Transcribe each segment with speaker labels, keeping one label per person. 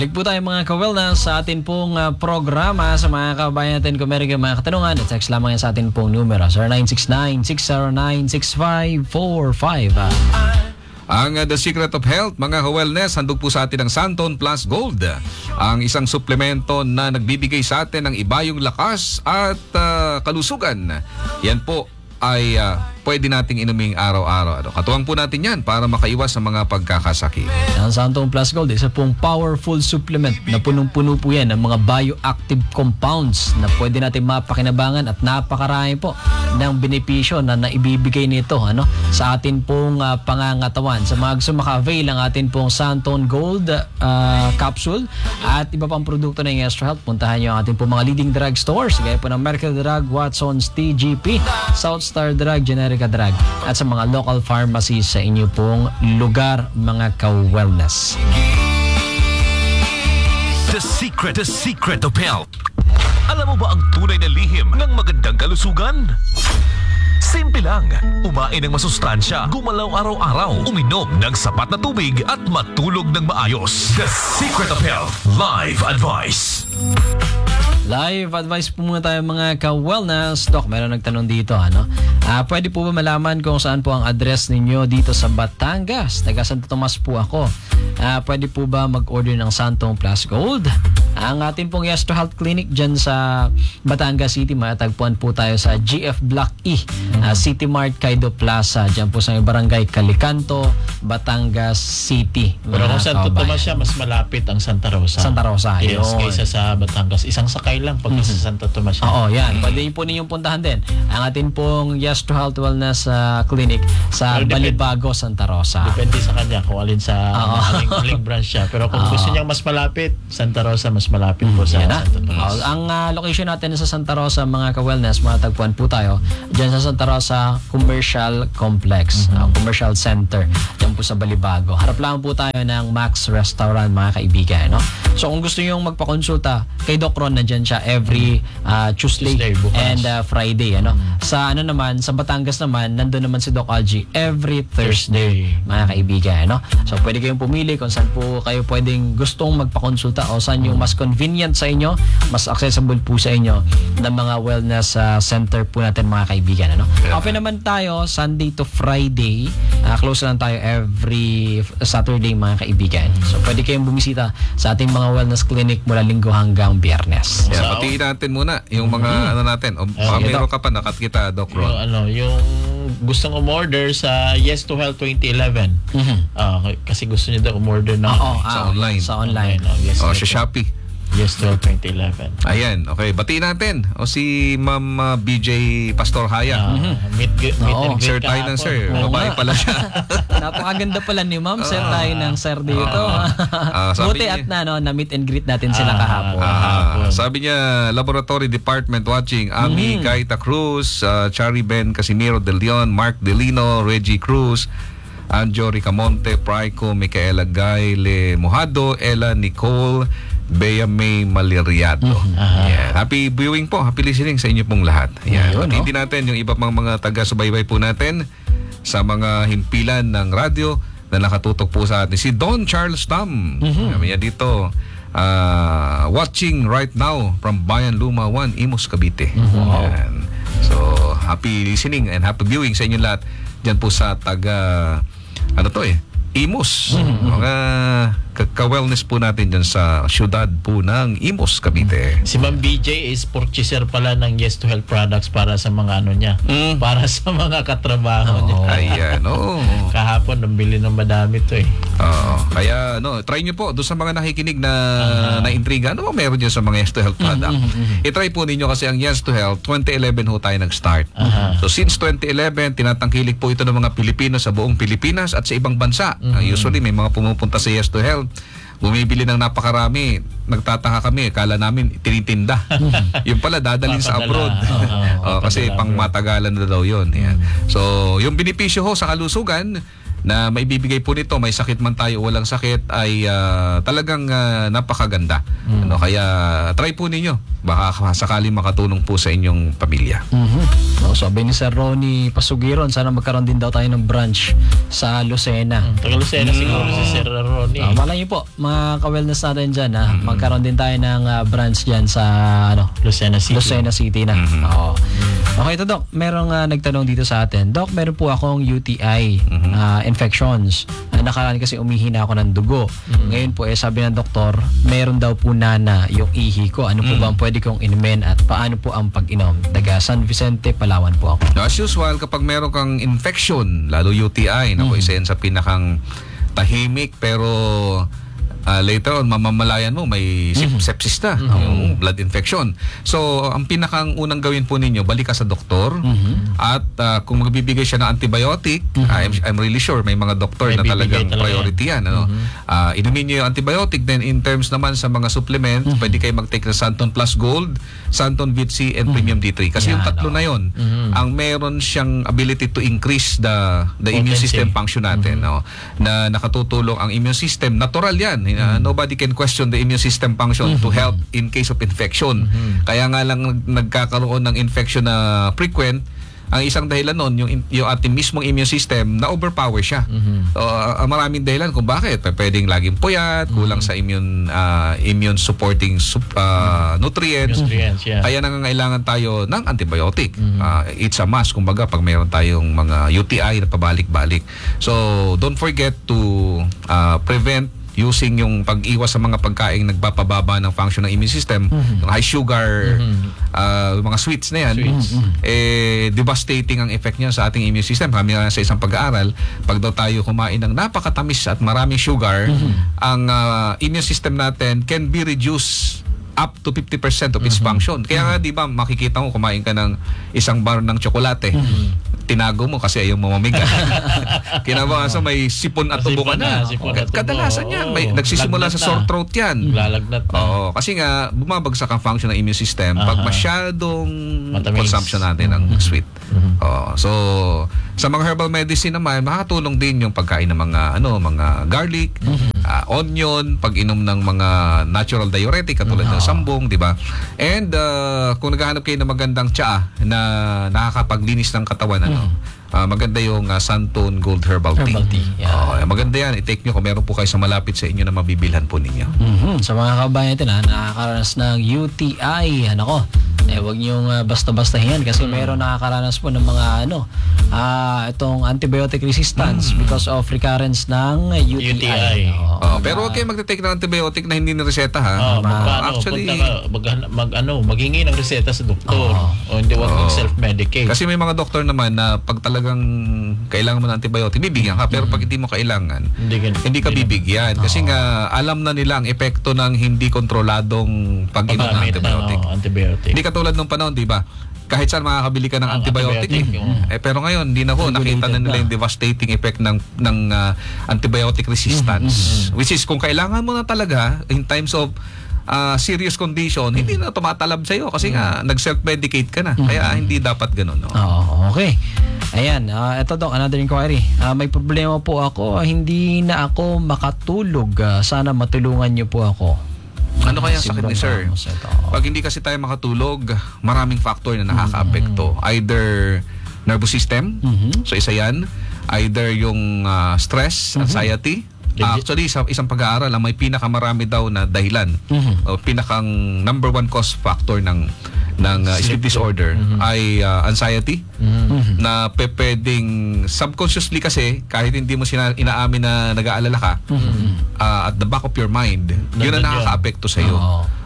Speaker 1: Balik po tayo mga ka-wellness sa atin pong programa sa mga kabayan natin kung meron kayong mga katanungan. Text lamang yan sa atin pong numero 0969-609-6545.
Speaker 2: Ang The Secret of Health, mga ka-wellness, handog po sa atin ang Santon Plus Gold. Ang isang suplemento na nagbibigay sa atin ng ibayong lakas at kalusugan. Yan po ay pwede nating inuming araw-araw. Katuwang po natin yan para makaiwas sa mga pagkakasakit.
Speaker 1: Ang Santon Plus Gold, isa pong powerful supplement na punong-puno po yan ng mga bioactive compounds na pwede natin mapakinabangan at napakarami po ng benepisyo na naibibigay nito sa atin pong pangangatawan. Sa mga gusto maka-avail ang atin pong Santon Gold capsule at iba pang produkto ng Extra Health, puntahan nyo ang ating pong mga leading drug stores gaya po ng Merkel Drug, Watson's, TGP, South Star Drug, Generica Drug at sa mga local pharmacies sa inyo pong lugar, mga ka-wellness.
Speaker 3: The Secret of Health. Alam mo ba ang tunay na lihim ng magandang kalusugan? Simple lang. Umain ng masustansya, gumalaw araw-araw, uminom ng sapat na tubig at matulog ng maayos. The Secret of Health Live Advice.
Speaker 1: Live advice po muna tayo mga ka-wellness. Doc, meron nagtanong dito, pwede po ba malaman kung saan po ang address ninyo dito sa Batangas? Taga Santo Tomas po ako. Pwede po ba mag-order ng Santon Plus Gold? Ang ating pong Yes to Health Clinic dyan sa Batangas City, matagpuan po tayo sa GF Block E, City Mart Kaido Plaza. Dyan po sa barangay Calicanto, Batangas City.
Speaker 4: Pero kung Santo Tomas siya, mas malapit ang Santa Rosa.
Speaker 1: Santa Rosa,
Speaker 4: yes,
Speaker 1: yun.
Speaker 4: Kaysa sa Batangas. Isang sakay lang pag sa Santo Tomas siya.
Speaker 1: Oo, yan. Pwede po ninyong puntahan din ang atin pong Yes to Health Wellness Clinic sa Balibago, Santa Rosa.
Speaker 4: Depende sa kanya kung alin sa aling branch siya. Pero kung gusto niyang mas malapit, Santa Rosa mas malapit po sa Santo Tomas.
Speaker 1: Ang location natin sa Santa Rosa, mga ka-wellness, matagpuan po tayo dyan sa Santa Rosa Commercial Complex, Commercial Center, dyan po sa Balibago. Harap lang po tayo ng Max Restaurant, mga kaibigan. So kung gusto nyo magpakonsulta kay Doc Ron, nandyan siya every Tuesday and Friday. Sa naman, sa Batangas naman, nandun naman si Doc Algie every Thursday, mga kaibigan. So pwede kayong pumili kung saan po kayo pwedeng gustong magpakonsulta o saan yung mas convenient sa inyo, mas accessible po sa inyo ng mga wellness center po natin, mga kaibigan. Open naman tayo Sunday to Friday. Close lang tayo every Saturday, mga kaibigan. So pwede kayong bumisita sa ating mga wellness clinic mula Linggo hanggang Biyernes.
Speaker 2: Patiin natin muna yung mga natin. Meron ka pa nakat kita, Doc Ron.
Speaker 4: Yung gustong umorder sa Yes to Health 2011. Kasi gusto niyo daw umorder na
Speaker 2: sa online.
Speaker 1: Sa online.
Speaker 2: Sa Shopee.
Speaker 4: Yes to Health 2011.
Speaker 2: Ayan, okay. Batiin natin. Si Ma'am BJ Pastor Haya.
Speaker 4: Meet and greet
Speaker 2: Sir tayo ng sir. Babae pala siya.
Speaker 1: Napakaganda pala ni Ma'am. Sir tayo ng sir dito. Buti at na meet and greet natin sila kahapon.
Speaker 2: Sabi niya, Laboratory Department watching. Ami Gaita Cruz, Chari Ben Casimiro De Leon, Mark Delino, Reggie Cruz, Anjo Ricamonte, Praico, Micaela Gayle Mojado, Ella Nicole, Bea May Maliriado. Happy viewing po, happy listening sa inyo pong lahat. Hindi natin yung iba pang mga taga-subaybay po natin sa mga himpilan ng radyo na nakatutok po sa atin. Si Don Charles Tam. Kami dito. Watching right now from Bayan Luma 1, Imus, Cavite. So, happy listening and happy viewing sa inyo lahat dyan po sa taga Imus. Mga ka-wellness po natin dyan sa syudad po ng Imus, Cavite.
Speaker 4: Si Ma'am BJ is purchaser pala ng Yes to Health products para sa mga niya. Para sa mga katrabaho niya.
Speaker 2: Ayan,
Speaker 4: Kahapon, nabili ng madami to
Speaker 2: kaya, try nyo po doon sa mga nakikinig na na-intriga. Ano meron dyan sa mga Yes to Health product? I-try po ninyo kasi ang Yes to Health, 2011 ho tayo nag-start. So, since 2011, tinatangkilik po ito ng mga Pilipino sa buong Pilipinas at sa ibang bansa. Usually, may mga pumupunta sa Yes to Health, bumibili ng napakarami, nagtataka kami, kala namin tinitinda. Yung pala dadalhin sa abroad. Kasi pang matagalan na daw yun. So yung benepisyo ho sa kalusugan, na maibibigay po nito, may sakit man tayo o walang sakit, ay talagang napakaganda. Ano, kaya try po ninyo. Baka sakali makatulong po sa inyong pamilya.
Speaker 1: Sabi ni Sir Ronnie Pasugiron, sana magkaroon din daw tayo ng branch sa Lucena.
Speaker 4: Taga Lucena siguro si Sir Ronnie.
Speaker 1: Malay niyo po, mga ka-wellness natin dyan, magkaroon din tayo ng branch dyan sa
Speaker 4: Lucena City.
Speaker 1: Lucena City na. Oo. Okay, ito Doc, merong nagtanong dito sa atin. Doc, meron po akong UTI infections. Nakaraan kasi umihina ako ng dugo. Ngayon po, sabi ng doktor, meron daw po nana yung ihi ko. Ano po ba ang pwede kong inumin at paano po ang pag-inom? Taga San Vicente, Palawan po ako.
Speaker 2: As usual, kapag meron kang infection, lalo UTI, isa yan sa pinakang tahimik pero later on, mamamalayan mo, may sepsis na, yung blood infection. So, ang pinakang unang gawin po ninyo, balik ka sa doktor at kung magbibigay siya ng antibiotic, I'm really sure may mga doktor na talagang priority yan. Inumin nyo yung antibiotic, then in terms naman sa mga supplement, pwede kayo mag-take ng Santon Plus Gold, Santon Vit C, and Premium D3. Kasi yung tatlo na yon, ang meron siyang ability to increase the immune system function natin. Na nakatutulong ang immune system. Natural yan. Nobody can question the immune system function to help in case of infection. Kaya nga lang nagkakaroon ng infection na frequent. Ang isang dahilan nun, yung ating mismong immune system na overpower siya. Maraming dahilan kung bakit. Pwedeng laging puyat, kulang sa immune supporting nutrients. Kaya nangangailangan tayo ng antibiotic. It's a must, kumbaga, pag mayroon tayong mga UTI na pabalik-balik. So, don't forget to prevent using yung pag-iwas sa mga pagkain nagpapababa ng function ng immune system, yung high sugar, mga sweets na yan, devastating ang effect niya sa ating immune system. Kami nga sa isang pag-aaral, pag daw tayo kumain ng napakatamis at maraming sugar, ang immune system natin can be reduced up to 50% of its function. Kaya nga, di ba, makikita mo, kumain ka ng isang bar ng tsokolate, tinago mo kasi ayaw mo mamiga. Kinabukasan may sipon at tubo ka na. Kadalasan yan. Nagsisimula sa sore throat yan.
Speaker 4: Lalagnat na.
Speaker 2: Oo, kasi nga, bumabagsak ang function ng immune system pag masyadong consumption natin ng sweet. So, sa mga herbal medicine naman, makakatulong din yung pagkain ng mga garlic, onion, pag-inom ng mga natural diuretic katulad ng sambong, di ba? And kung naghahanap kayo ng magandang tsaa na nakakapaglinis ng katawan, maganda yung Santon Gold Herbal Tea. Maganda yan. I-take nyo kung meron po kayo sa malapit sa inyo na mabibilhan po ninyo.
Speaker 1: Sa mga kabayan natin, nakakaranas ng UTI, huwag niyong basta-bastahin kasi meron nakakaranas po ng mga itong antibiotic resistance because of recurrence ng UTI.
Speaker 2: Pero huwag kayo mag-take ng antibiotic na hindi nireseta, ha?
Speaker 4: Actually, maghingi ng reseta sa doktor. O hindi, huwag mag-self-medicate.
Speaker 2: Kasi may mga doktor naman na pag talagang kailangan mo ng antibiotic, bibigyan ka. Pero pag hindi mo kailangan, hindi ka bibigyan. Kasi nga, alam na nila ang epekto ng hindi kontroladong pag-inom ng antibiotic. Hindi katulad nung panahon, di ba? Kahit saan makakabili ka ng antibiotic. Pero ngayon, hindi na po. Nakita na nila yung devastating effect ng antibiotic resistance. Which is, kung kailangan mo na talaga, in times of serious condition, hindi na tumatalab sa'yo kasi nga, nag-self-medicate ka na. Kaya hindi dapat ganun.
Speaker 1: Okay. Ayan, ito Doc, another inquiry. May problema po ako, hindi na ako makatulog. Sana matulungan niyo po ako.
Speaker 2: Ano kaya sakit ni sir? Pag hindi kasi tayo makatulog, maraming factor na nakaka-apekto. Either nervous system, so isa yan. Either yung stress, anxiety. Actually, isang pag-aaral, may pinakamarami daw na dahilan. O pinakang number one cause factor ng sleep disorder ay anxiety na pwedeng subconsciously kasi kahit hindi mo inaamin na nag-aalala ka at the back of your mind, yun ang nakaka-apekto sa iyo.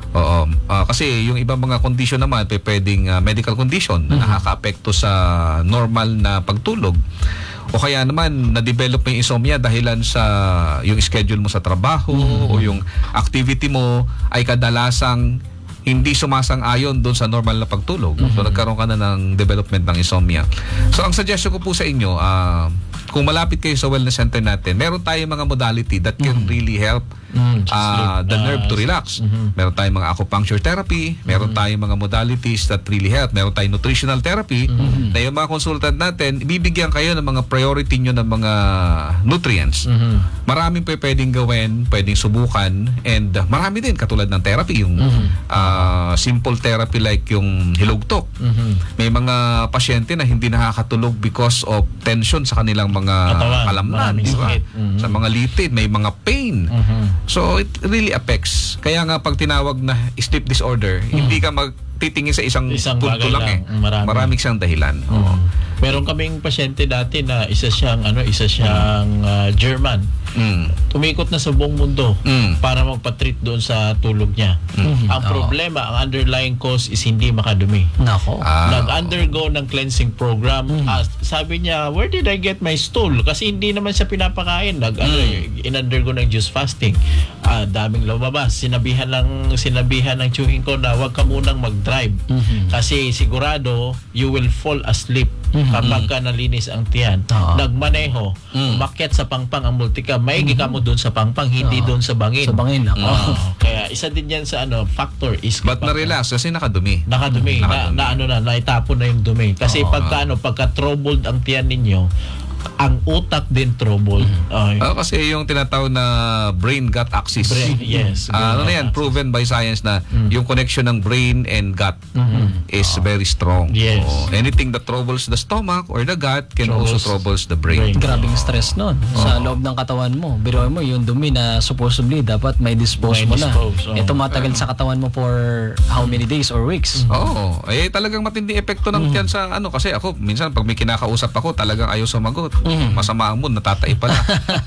Speaker 2: Kasi yung ibang mga condition naman pwedeng medical condition na nakaka-apekto sa normal na pagtulog. O kaya naman na-develop mo yung insomnia dahilan sa yung schedule mo sa trabaho o yung activity mo ay kadalasang hindi sumasang-ayon doon sa normal na pagtulog. So nagkaroon ka na ng development ng insomnia. So ang suggestion ko po sa inyo, kung malapit kayo sa wellness center natin, meron tayong mga modality that can really help the nerve to relax. Meron tayong mga acupuncture therapy, meron tayong mga modalities that really help. Meron tayong nutritional therapy na yung mga consultant natin, ibibigyan kayo ng mga priority nyo ng mga nutrients. Maraming pwedeng gawin, pwedeng subukan, and marami din katulad ng therapy, yung simple therapy like yung hilugtok. May mga pasyente na hindi nakakatulog because of tension sa kanilang mga kalamnan,
Speaker 4: maraming
Speaker 2: di ba?
Speaker 4: sakit.
Speaker 2: Sa mga litid, may mga pain. So it really affects. Kaya nga pag tinawag na sleep disorder, hindi ka magtitingin sa isang punto
Speaker 4: bagay
Speaker 2: lang. Maraming siyang dahilan.
Speaker 4: Meron kaming pasyente dati na isa siyang German. Umikot na sa buong mundo para magpa-treat doon sa tulog niya. Ang problema, ang underlying cause is hindi makadumi.
Speaker 1: Nako.
Speaker 4: Nag-undergo ng cleansing program. Sabi niya, where did I get my stool? Kasi hindi naman siya pinapakain. In-undergo ng juice fasting. Daming lumabas. Sinabihan ng chewing ko na wag ka munang mag-drive. Kasi sigurado, you will fall asleep kapag ka nalinis ang tiyan. Nagmaneho, umakyat sa pangpang ang multicam, maigi ka mo doon sa pangpang, hindi doon sa bangin.
Speaker 1: Sa bangin, ako.
Speaker 4: Kaya isa din yan sa factor is
Speaker 2: But na-relax kasi nakadumi.
Speaker 4: Nakadumi. Naitapon na yung dumi. Kasi pagka troubled ang tiyan ninyo, ang utak din troubled.
Speaker 2: Kasi yung tinatawag na brain-gut axis.
Speaker 4: Yes.
Speaker 2: Ano na yan, proven by science na yung connection ng brain and gut is very strong.
Speaker 4: Yes.
Speaker 2: So, anything that troubles the stomach or the gut can also troubles the brain.
Speaker 1: Grabing stress nun sa loob ng katawan mo. Biruin mo yung dumi na supposedly dapat may dispose mo na. Tumatagal sa katawan mo for how many days or weeks.
Speaker 2: Talagang matindi epekto ng tiyan sa kasi ako minsan pag may kinakausap ako talagang ayaw sumagot. Masama ang mood, natatai pala.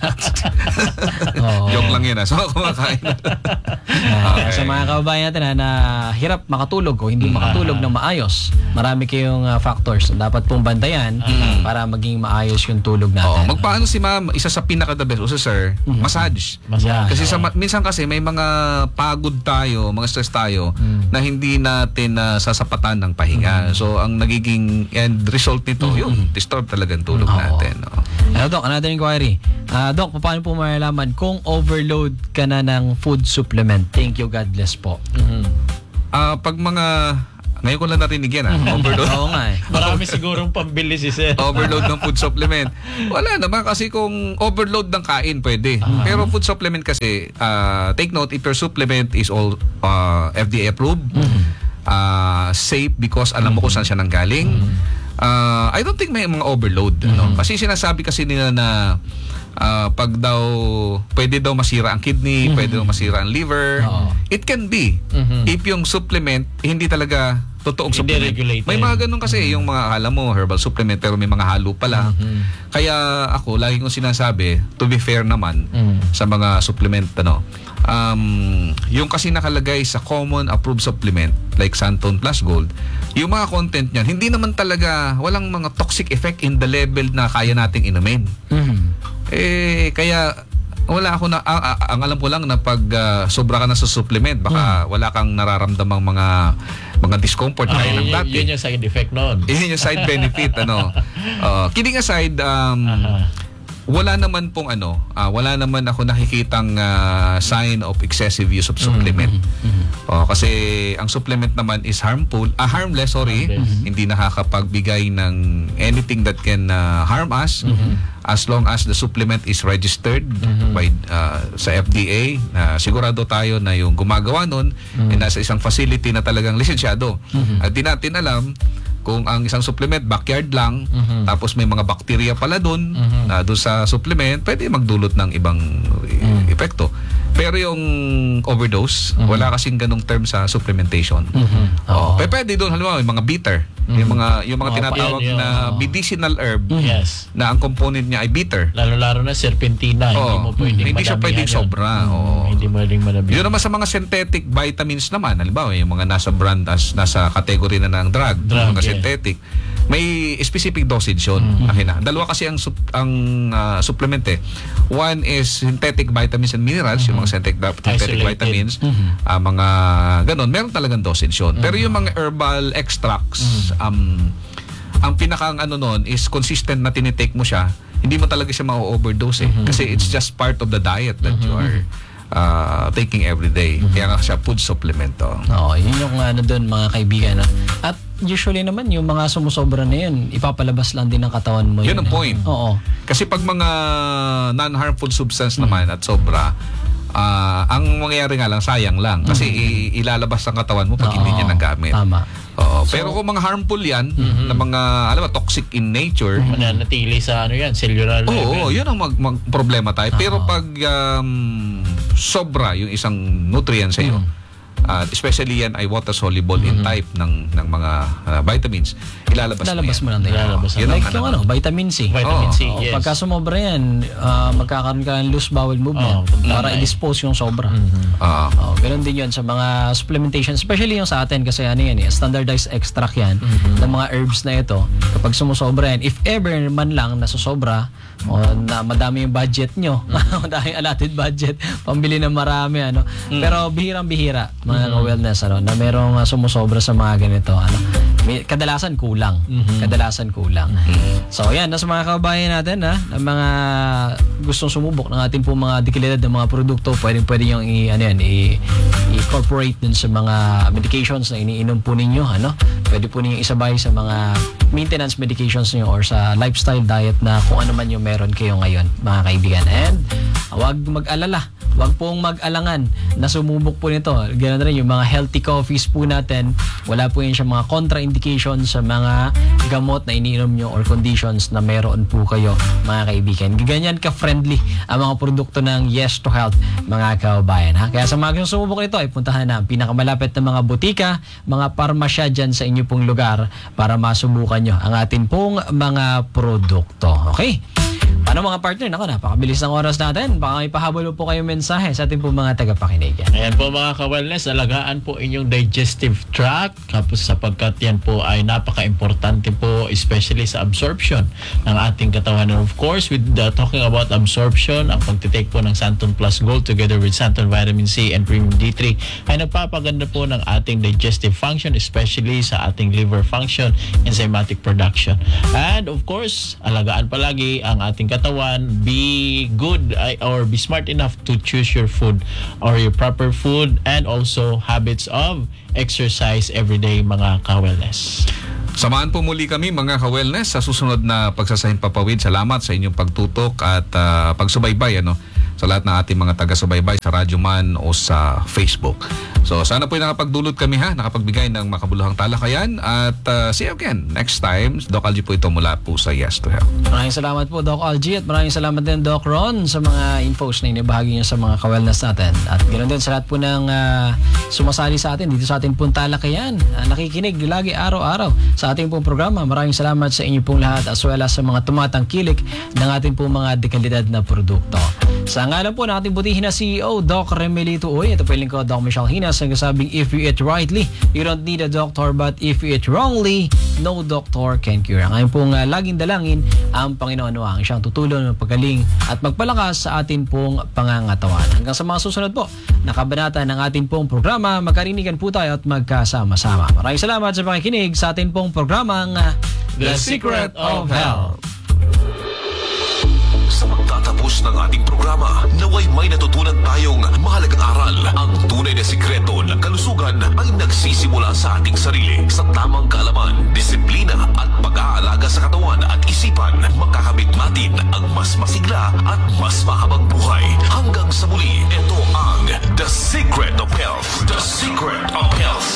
Speaker 2: Joke lang yun. So kumakain.
Speaker 1: Sa mga kababayan natin na hirap makatulog o hindi makatulog ng maayos, marami kayong factors na dapat pong bantayan para maging maayos yung tulog natin.
Speaker 2: Magpaano si ma'am, isa sa pinaka-the best, sir, massage. Kasi minsan kasi may mga pagod tayo, mga stress tayo, na hindi natin sasapatan ng pahinga. So ang nagiging end result nito, yung disturb talaga ang tulog natin.
Speaker 1: Doc, another inquiry. Doc, paano po malalaman kung overload ka na ng food supplement? Thank you, God bless po.
Speaker 2: Pag ngayon ko lang narinig yan, overload.
Speaker 1: Oo nga eh.
Speaker 4: Marami sigurong pambili si sir.
Speaker 2: Overload ng food supplement. Wala naman kasi kung overload ng kain, pwede. Pero food supplement kasi, take note, if your supplement is all FDA approved, safe because alam mo kung saan siya nanggaling, I don't think may mga overload. Kasi sinasabi kasi nila na pag daw pwede daw masira ang kidney, pwede daw masira ang liver. It can be if yung supplement hindi talaga totoong
Speaker 4: Hindi
Speaker 2: supplement.
Speaker 4: regulated.
Speaker 2: May mga ganun kasi yung mga akala mo herbal supplement pero may mga halo pala. Kaya ako lagi kong sinasabi, to be fair naman sa mga supplement yung kasi nakalagay sa common approved supplement like Santon Plus Gold, yung mga content niyan hindi naman talaga, walang mga toxic effect in the level na kaya nating inumin. Kaya wala ako na ang alam ko lang na pag sobra ka na sa supplement baka wala kang nararamdamang mga discomfort kaya ng dati.
Speaker 4: Yun yung side effect noon.
Speaker 2: Yun yung side benefit kidding aside, wala naman pong wala naman ako nakikitang sign of excessive use of supplement. Kasi ang supplement naman is harmless, hindi nakakapagbigay ng anything that can harm us as long as the supplement is registered by sa FDA, sigurado tayo na yung gumagawa nun ay nasa isang facility na talagang lisensyado. At di natin alam kung ang isang supplement backyard lang, tapos may mga bakterya pala doon sa supplement, pwede magdulot ng ibang epekto. Pero yung overdose, wala kasing ganung term sa supplementation. Pwede doon halimbawa yung mga bitter, yung mga tinatawag na medicinal herb na ang component niya ay bitter.
Speaker 4: Lalo na serpentina,
Speaker 2: hindi siya pwedeng sobra.
Speaker 4: Hindi pwedeng manabihan.
Speaker 2: Yun naman sa mga synthetic vitamins naman, halimbawa yung mga nasa brand nasa category na ng drug mga synthetic, may specific dosage yun. Dalawa kasi ang supplement One is synthetic vitamins and minerals, yung mga synthetic vitamins, mga ganon, meron talagang dosage yun. Pero yung mga herbal extracts, ang pinakang nun is consistent na tinitake mo siya, hindi mo talaga siya ma-overdose kasi it's just part of the diet that you are taking every day. Kaya nga siya food supplement.
Speaker 1: Oo, yun yung doon mga kaibigan. At usually naman yung mga sumusobra na yun, ipapalabas lang din ng katawan mo.
Speaker 2: Yun ang point.
Speaker 1: Oo.
Speaker 2: Kasi pag mga non-harmful substance naman at sobra, ang mangyayari nga lang, sayang lang. Kasi ilalabas ang katawan mo pag hindi niya nagamit.
Speaker 1: Tama.
Speaker 2: Oo. Pero kung mga harmful yan, na mga, alam mo, toxic in nature,
Speaker 4: Mananatili sa cellular level.
Speaker 2: oo, yun ang problema tayo. Pero pag sobra yung isang nutrient sa iyo, especially yan ay water soluble in type ng mga vitamins, ilalabas
Speaker 1: mo lang din.
Speaker 2: Yun
Speaker 1: Like
Speaker 2: ang
Speaker 1: yung vitamin C.
Speaker 4: Vitamin C,
Speaker 1: Oo,
Speaker 4: yes.
Speaker 1: pagka sumobra yan, magkakaroon ka ng loose bowel movement para i-dispose yung sobra. Ganun din yun sa mga supplementation, especially yung sa atin kasi standardized extract yan ng mga herbs na ito. Kapag sumusobra yan, if ever man lang nasusobra o na madami yung budget nyo, madami allotted budget, pambili ng marami, pero bihirang-bihira mga wellness, na merong sumusobra sa mga ganito, kadalasan kulang. So yan, nasa mga kababayan natin na mga gustong sumubok ng ating po mga dekalidad ng mga produkto, pwede yung i-incorporate dun sa mga medications na iniinom po ninyo, pwede po ninyo isabay sa mga maintenance medications niyo or sa lifestyle diet na kung ano man yung meron kayo ngayon, mga kaibigan. And huwag mag-alala, huwag pong mag-alangan na sumubok po nito. Ganun rin yung mga healthy coffees po natin, wala po yun siya mga contraindications sa mga gamot na iniinom nyo or conditions na meron po kayo, mga kaibigan. Ganyan ka-friendly ang mga produkto ng Yes to Health, mga kababayan. Kaya sa mga gustong sumubok nito, ay puntahan na ang pinakamalapit na mga butika, mga parmasya dyan sa inyo pong lugar para masubukan nyo ang atin pong mga produkto. Okay? Paano mga partner? Napakabilis ng oras natin. Baka may pahabol po kayong mensahe sa ating po mga tagapakinig.
Speaker 4: Ayan po mga ka-wellness, alagaan po inyong digestive tract kapos sapagkat yan po ay napaka-importante po, especially sa absorption ng ating katawan. And of course, with talking about absorption, ang pagtitake po ng Santon Plus Gold together with Santon Vitamin C and Premium D3 ay nagpapaganda po ng ating digestive function, especially sa ating liver function, enzymatic production. And of course, alagaan palagi ang ating katawan, be good or be smart enough to choose your food or your proper food, and also habits of exercise every day, mga ka-wellness.
Speaker 2: Samahan po muli kami mga ka-wellness sa susunod na Pagsasahin Papawid. Salamat sa inyong pagtutok at pagsubaybay sa lahat ng ating mga taga-subaybay sa Radyo Man o sa Facebook. So sana po nakapagdulot kami nakapagbigay ng makabuluhang talakayan at see you again next time. Doc Algie po ito mula po sa Yes to Health.
Speaker 1: Maraming salamat po Doc Algie at maraming salamat din Doc Ron sa mga infos na inibahagi niyo sa mga ka-wellness natin. At ganoon din sa lahat po ng sumasali sa atin dito sa ating pong talakayan. Nakikinig lagi araw-araw sa ating pong programa. Maraming salamat sa inyo pong lahat as well as sa mga tumatangkilik ng ating pong mga dekalidad na produkto. Sa ngalan po ng ating butihin na CEO, Doc Remelito Uy, ito po yung lingkod, Doc Michelle Hinas, ang kasabing if you eat rightly, you don't need a doctor, but if you eat wrongly, no doctor can cure. Ngayon pong laging dalangin ang Panginoon ang siyang tutulong, magpagaling at magpalakas sa atin pong pangangatawan. Hanggang sa mga susunod po, nakabanata ng atin pong programa, magkarinigan po tayo at magkasama-sama. Maraming salamat sa pakikinig sa atin pong programang
Speaker 4: The Secret of Health.
Speaker 3: Sa magtatapos ng ating programa, naway may natutunan tayong mahalagang aral. Ang tunay na sikreto ng kalusugan ay nagsisimula sa ating sarili. Sa tamang kaalaman, disiplina at pag-aalaga sa katawan at isipan, makakamit natin ang mas masigla at mas mahabang buhay. Hanggang sa muli, ito ang The Secret of Health. The Secret of Health.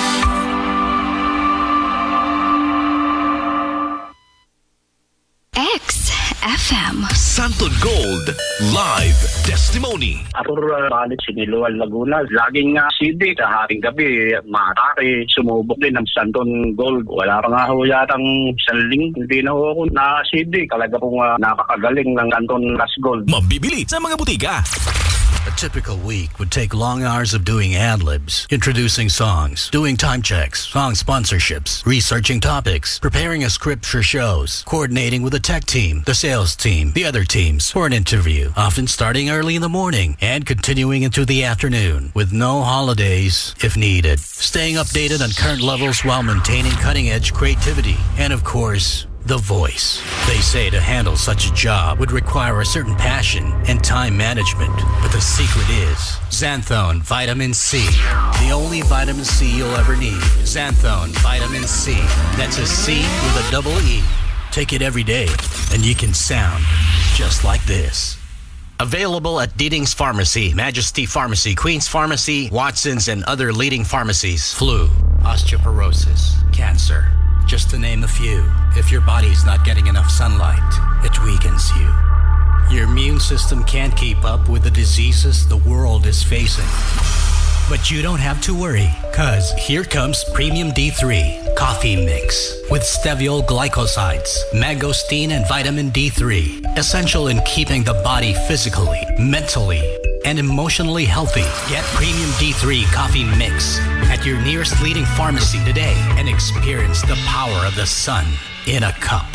Speaker 5: XFM.
Speaker 3: Santon Gold Live Testimony.
Speaker 6: Ator balik Siniluan, Laguna. Laging CD sa haring gabi, matake, sumubok din ng Santon Gold. Wala pa nga ho yatang saling, hindi na ho ako na CD. Talaga pong nakakagaling ng Santon Plus Gold.
Speaker 3: Mabibili sa mga butika.
Speaker 7: A typical week would take long hours of doing ad-libs, introducing songs, doing time checks, song sponsorships, researching topics, preparing a script for shows, coordinating with the tech team, the sales team, the other teams for an interview, often starting early in the morning and continuing into the afternoon, with no holidays if needed. Staying updated on current levels while maintaining cutting-edge creativity, and of course, The Voice. They say to handle such a job would require a certain passion and time management. But the secret is Xanthone Vitamin C. The only vitamin C you'll ever need. Xanthone Vitamin C. That's a C with a double E. Take it every day, and you can sound just like this. Available at Deedings Pharmacy, Majesty Pharmacy, Queen's Pharmacy, Watson's, and other leading pharmacies. Flu, osteoporosis, cancer, just to name a few. If your body's not getting enough sunlight, it weakens you. Your immune system can't keep up with the diseases the world is facing. But you don't have to worry, cause here comes Premium D3 Coffee Mix with steviol glycosides, mangosteen, and vitamin D3. Essential in keeping the body physically, mentally, and emotionally healthy. Get Premium D3 Coffee Mix at your nearest leading pharmacy today and experience the power of the sun in a cup.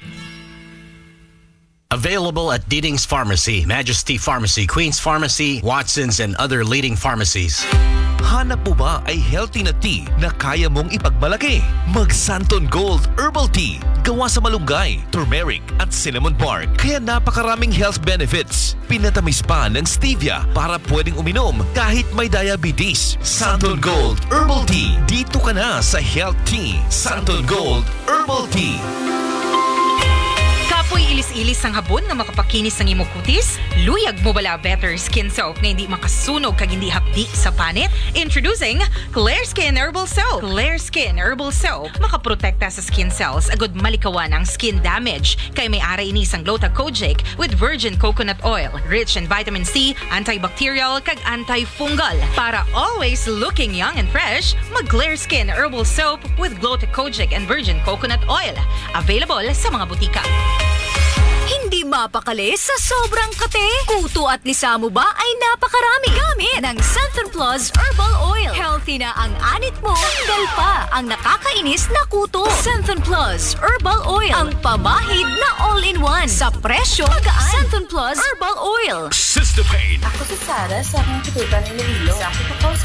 Speaker 7: Available at Deedings Pharmacy, Majesty Pharmacy, Queen's Pharmacy, Watson's, and other leading pharmacies.
Speaker 3: Hanap mo ba ay healthy na tea na kaya mong ipagmalaki? Mag Santon Gold Herbal Tea. Gawa sa malunggay, turmeric at cinnamon bark. Kaya napakaraming health benefits. Pinatamis pa ng stevia para pwedeng uminom kahit may diabetes. Santon Gold Herbal Tea. Dito ka na sa Health Tea. Santon Gold Herbal Tea.
Speaker 8: Kapoy ilis-ilis ang habon nga makapakinis ng imong kutis? Luyag mo bala better skin soap na hindi makasunog kag hindi hapdi sa panit? Introducing Clear Skin Herbal Soap. Clear Skin Herbal Soap makaprotekta sa skin cells agud malikawan ang skin damage kay may ara ini sang Gluta-Kojic with virgin coconut oil, rich in vitamin C, antibacterial kag antifungal. Para always looking young and fresh, mag Clear Skin Herbal Soap with Gluta-Kojic and virgin coconut oil. Available sa mga butika.
Speaker 5: Hindi mapakali sa sobrang kate? Kuto at lisa mo ba ay napakarami? Gamit ng Santon Plus Herbal Oil. Healthy na ang anit mo, tanggal pa ang nakakainis na kuto. Santon Plus Herbal Oil. Ang pamahid na all-in-one. Sa presyo, magaan. Santon Plus Herbal Oil.
Speaker 3: Sister Pain.
Speaker 9: Ako si Sarah sa aking kutipan ni Lilo. Sakit ako sa